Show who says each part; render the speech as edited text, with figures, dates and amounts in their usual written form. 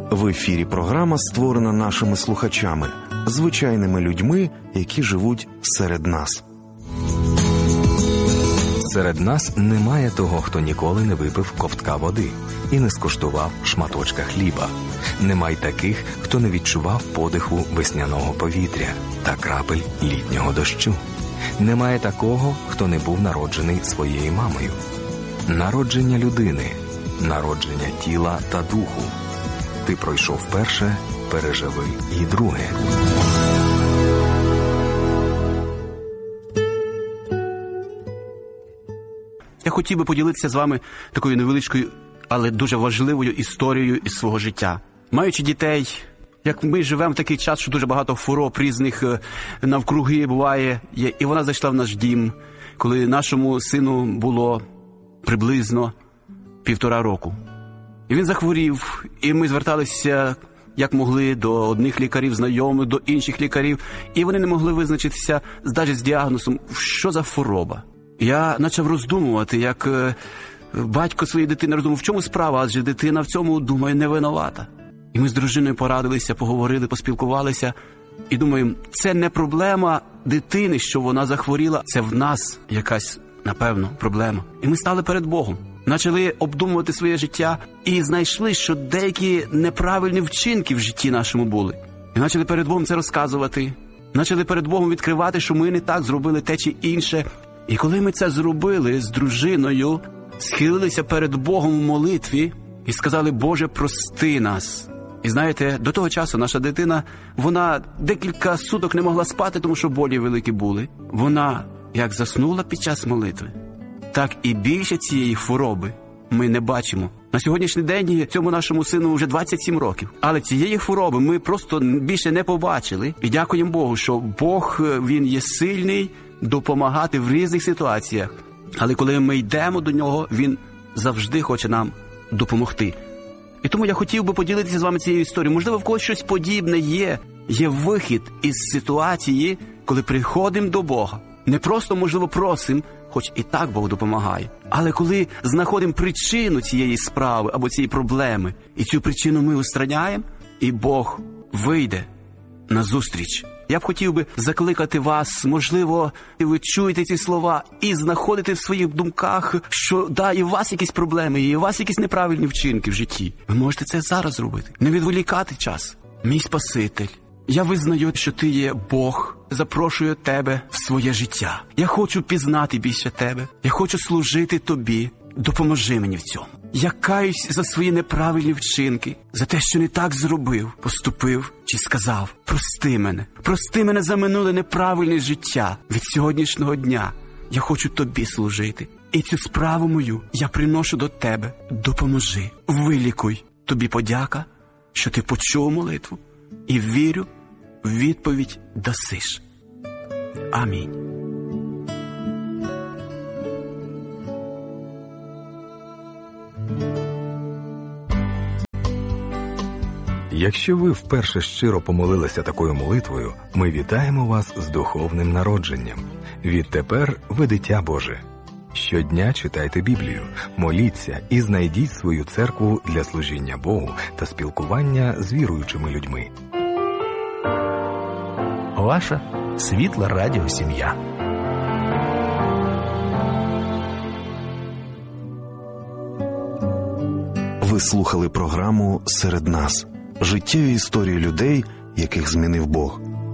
Speaker 1: В ефірі програма, створена нашими слухачами, звичайними людьми, які живуть серед нас.
Speaker 2: Серед нас немає того, хто ніколи не випив ковтка води і не скуштував шматочка хліба. Немає таких, хто не відчував подиху весняного повітря та крапель літнього дощу. Немає такого, хто не був народжений своєю мамою. Народження людини, народження тіла та духу. Ти пройшов перше, переживи і друге.
Speaker 3: Я хотів би поділитися з вами такою невеличкою, але дуже важливою історією із свого життя. Маючи дітей, як ми живемо в такий час, що дуже багато хвороб різних навкруги буває, і вона зайшла в наш дім, коли нашому сину було приблизно 1,5 року. І він захворів, і ми зверталися, як могли, до одних лікарів, знайомих, до інших лікарів, і вони не могли визначитися навіть з діагнозом, що за хвороба. Я почав роздумувати, як батько своєї дитини роздумав, в чому справа, адже дитина в цьому, думаю, не винувата. І ми з дружиною порадилися, поговорили, поспілкувалися, і думаємо, це не проблема дитини, що вона захворіла, це в нас якась, напевно, проблема. І ми стали перед Богом. Почали обдумувати своє життя і знайшли, що деякі неправильні вчинки в житті нашому були. І почали перед Богом це розказувати. Почали перед Богом відкривати, що ми не так зробили те чи інше. І коли ми це зробили з дружиною, схилилися перед Богом у молитві і сказали: «Боже, прости нас». І знаєте, до того часу наша дитина, вона декілька суток не могла спати, тому що болі великі були. Вона як заснула під час молитви, так і більше цієї хвороби ми не бачимо. На сьогоднішній день цьому нашому сину вже 27 років. Але цієї хвороби ми просто більше не побачили. І дякуємо Богу, що Бог, Він є сильний допомагати в різних ситуаціях. Але коли ми йдемо до Нього, Він завжди хоче нам допомогти. І тому я хотів би поділитися з вами цією історією. Можливо, в когось щось подібне є. Є вихід із ситуації, коли приходимо до Бога. Не просто, можливо, просимо, хоч і так Бог допомагає. Але коли знаходимо причину цієї справи або цієї проблеми, і цю причину ми устраняємо, і Бог вийде назустріч. Я б хотів би закликати вас, можливо, ви чуєте ці слова і знаходите в своїх думках, що і у вас якісь проблеми, і у вас якісь неправильні вчинки в житті. Ви можете це зараз зробити. Не відволікати час. Мій Спаситель, я визнаю, що Ти є Бог, запрошую Тебе в своє життя. Я хочу пізнати більше Тебе. Я хочу служити Тобі. Допоможи мені в цьому. Я каюсь за свої неправильні вчинки, за те, що не так зробив, поступив чи сказав. Прости мене. Прости мене за минуле неправильне життя. Від сьогоднішнього дня я хочу Тобі служити. І цю справу мою я приношу до Тебе. Допоможи. Вилікуй. Тобі подяка, що Ти почув молитву. І вірю, відповідь дасиш. Амінь.
Speaker 2: Якщо ви вперше щиро помолилися такою молитвою, ми вітаємо вас з духовним народженням. Відтепер ви дитя Боже. Щодня читайте Біблію, моліться і знайдіть свою церкву для служіння Богу та спілкування з віруючими людьми.
Speaker 4: Ваша світла радіосім'я.
Speaker 1: Ви слухали програму «Серед нас». Життєві історії людей, яких змінив Бог.